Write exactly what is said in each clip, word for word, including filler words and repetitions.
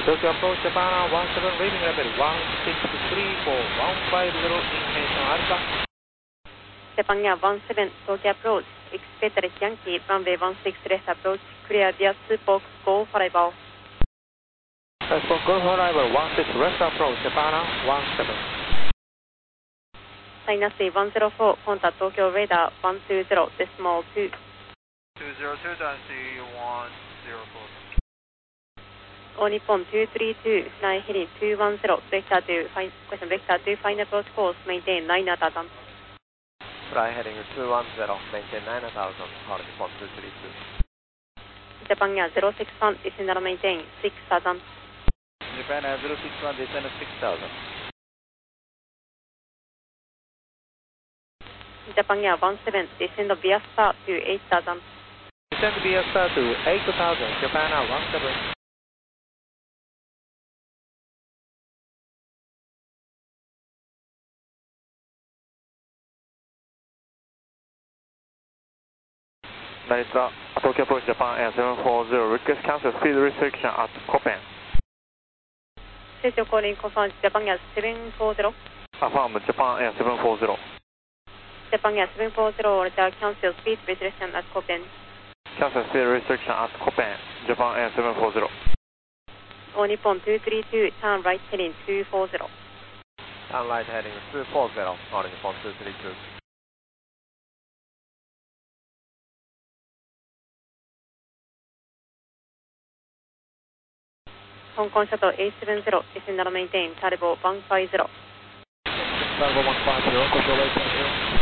Tokyo approach Japan one seven reading level one six three four one five zero information Alpha. Japan Air one seven Tokyo approach, expect Yankee runway one six left approach, clear via two box, go for arrival. Response go for arrival one six left approach Japan one seven. Dynasty one zero four, contact Tokyo radar one two zero, decimal two. two zero two, Dynasty one zero four. All Nippon two three two, flying heading two one zero, vector to, find, question vector to final approach course, maintain nine thousand. Fly heading two one zero, maintain nine thousand, All Nippon two three two. Japan Air zero six one, descend and maintain six thousand. Japan Air zero six one, descend six thousand. Japan Air one seven, descend via star to eight thousand. Descend via star to eight thousand, Japan Air one seven. Later, Tokyo approach Japan Air seven four zero, request cancel speed restriction at Copen. Station calling confirm Japan Air seven four zero. Affirm Japan Air seven four zero. Japan Air seven four zero, order cancel speed restriction at Copen. Cancel speed restriction at Copen, Japan Air seven four zero. All Nippon two three two, turn right heading two four zero. Turn right heading two four zero, All Nippon two three two. Hong Kong Shuttle eight seven zero, descend and maintain, Taribo one five zero. Tango one five zero, control eight one zero.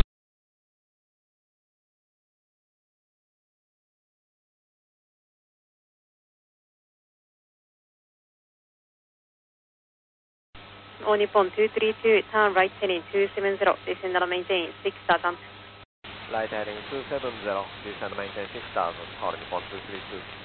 All Nippon two three two, turn right heading two seven zero, descend and maintain six thousand. Right heading two seven zero, descend maintain six thousand, All Nippon two three two.